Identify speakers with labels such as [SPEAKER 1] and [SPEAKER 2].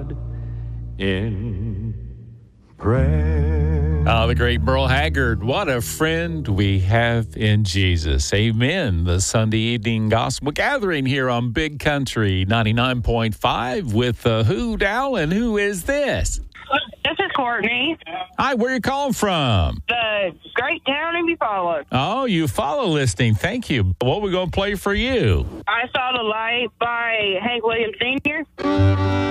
[SPEAKER 1] God in prayer.
[SPEAKER 2] Oh, the great Merle Haggard. What a friend we have in Jesus. Amen. The Sunday evening gospel gathering here on Big Country 99.5 with who, Dal, and who is this?
[SPEAKER 3] This is Courtney.
[SPEAKER 2] Hi, where are you calling from?
[SPEAKER 3] The great town of Eufaula.
[SPEAKER 2] Oh, Eufaula listening. Thank you. What are we going to play for you?
[SPEAKER 3] I Saw the Light by Hank Williams Sr.